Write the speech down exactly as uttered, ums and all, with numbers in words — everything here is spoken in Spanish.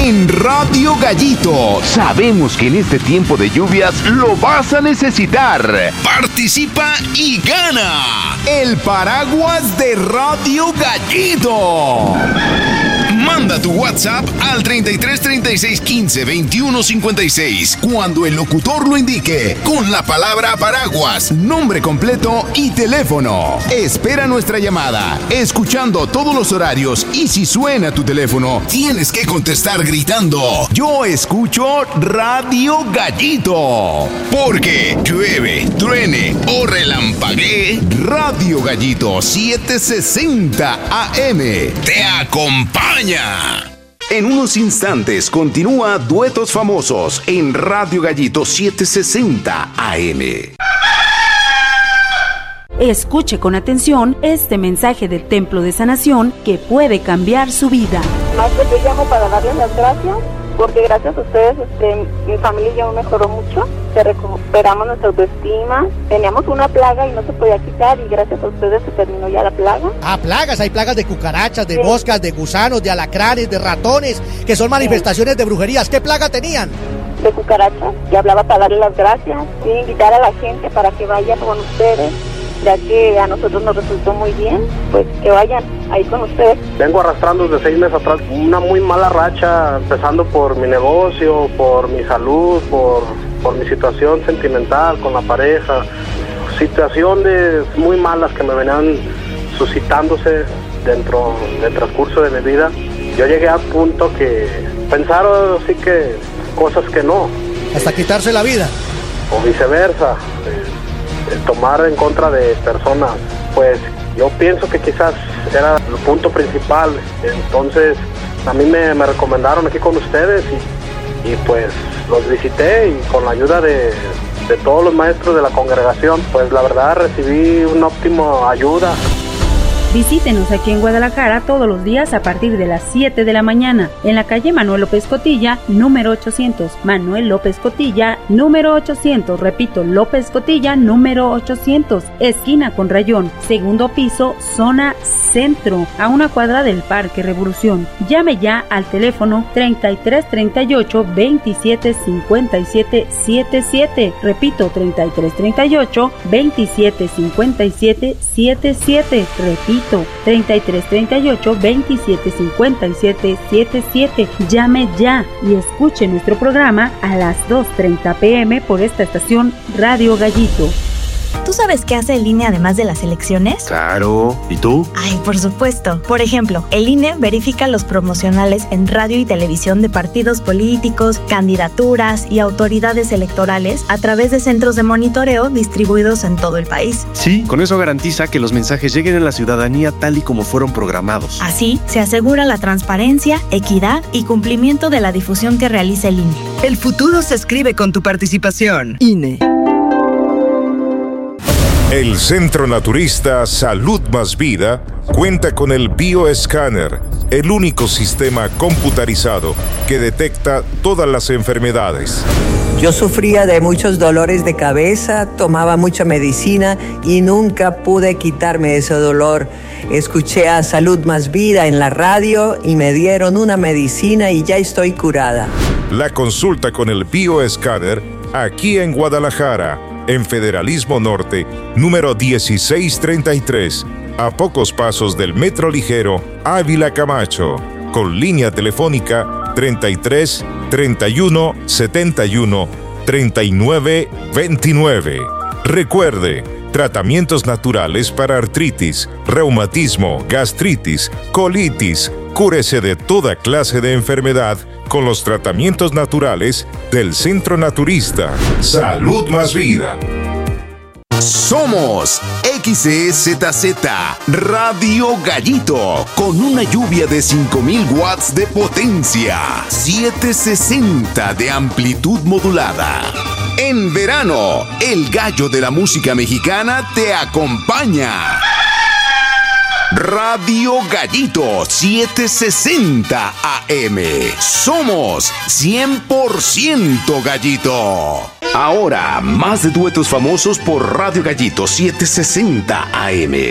en Radio Gallito. Sabemos que en este tiempo de lluvias lo vas a necesitar. Participa y gana el paraguas de Radio Gallito. Manda tu WhatsApp al treinta y tres, treinta y seis, quince, veintiuno, cincuenta y seis cuando el locutor lo indique con la palabra paraguas, nombre completo y teléfono. Espera nuestra llamada, escuchando todos los horarios, y si suena tu teléfono, tienes que contestar gritando: yo escucho Radio Gallito. Porque llueve, truene o relampaguee, Radio Gallito setecientos sesenta A M te acompaña. En unos instantes continúa Duetos Famosos en Radio Gallito setecientos sesenta A M. Escuche con atención este mensaje del Templo de Sanación que puede cambiar su vida. Maestro, yo llamo para darles las gracias, porque gracias a ustedes este, mi familia ya mejoró mucho, se recuperamos nuestra autoestima, teníamos una plaga y no se podía quitar, y gracias a ustedes se terminó ya la plaga. Ah, plagas, hay plagas de cucarachas, de sí. moscas, de gusanos, de alacranes, de ratones, que son manifestaciones sí. de brujerías. ¿Qué plaga tenían? De cucarachas, y hablaba para darles las gracias, y invitar a la gente para que vaya con ustedes, ya que a nosotros nos resultó muy bien, pues que vayan ahí con ustedes. Vengo arrastrando desde seis meses atrás una muy mala racha, empezando por mi negocio, por mi salud, por, por mi situación sentimental con la pareja, situaciones muy malas que me venían suscitándose dentro del transcurso de mi vida. Yo llegué a punto que pensaron así que cosas que no. Hasta quitarse la vida. O viceversa. Eh, tomar en contra de personas, pues yo pienso que quizás era el punto principal. Entonces a mí me, me recomendaron aquí con ustedes y, y pues los visité, y con la ayuda de, de todos los maestros de la congregación, pues la verdad recibí una óptima ayuda. Visítenos aquí en Guadalajara todos los días a partir de las siete de la mañana, en la calle Manuel López Cotilla, número ochocientos. Manuel López Cotilla, número ochocientos. Repito, López Cotilla, número ochocientos. Esquina con Rayón, segundo piso, zona centro, a una cuadra del Parque Revolución. Llame ya al teléfono treinta y tres, treinta y ocho, veintisiete, cincuenta y siete, setenta y siete. Repito, treinta y tres, treinta y ocho, veintisiete, cincuenta y siete, setenta y siete. Repito, treinta y tres, treinta y ocho, veintisiete, cincuenta y siete, setenta y siete. Llame ya y escuche nuestro programa a las dos treinta pm por esta estación Radio Gallito. ¿Tú sabes qué hace el I N E además de las elecciones? Claro. ¿Y tú? Ay, por supuesto. Por ejemplo, el I N E verifica los promocionales en radio y televisión de partidos políticos, candidaturas y autoridades electorales a través de centros de monitoreo distribuidos en todo el país. Sí, con eso garantiza que los mensajes lleguen a la ciudadanía tal y como fueron programados. Así, se asegura la transparencia, equidad y cumplimiento de la difusión que realiza el I N E. El futuro se escribe con tu participación. I N E. El Centro Naturista Salud Más Vida cuenta con el Bioescáner, el único sistema computarizado que detecta todas las enfermedades. Yo sufría de muchos dolores de cabeza, tomaba mucha medicina y nunca pude quitarme ese dolor. Escuché a Salud Más Vida en la radio y me dieron una medicina y ya estoy curada. La consulta con el Bioescáner aquí en Guadalajara, en Federalismo Norte, número dieciséis treinta y tres, a pocos pasos del Metro Ligero Ávila Camacho, con línea telefónica treinta y tres, treinta y uno, setenta y uno, treinta y nueve, veintinueve. Recuerde, tratamientos naturales para artritis, reumatismo, gastritis, colitis. Cúrese de toda clase de enfermedad con los tratamientos naturales del Centro Naturista Salud Más Vida. Somos X E Z Z Radio Gallito, con una lluvia de cinco mil watts de potencia, setecientos sesenta de amplitud modulada. En verano, el gallo de la música mexicana te acompaña. Radio Gallito setecientos sesenta A M. Somos cien por ciento Gallito. Ahora, más de duetos famosos por Radio Gallito setecientos sesenta A M.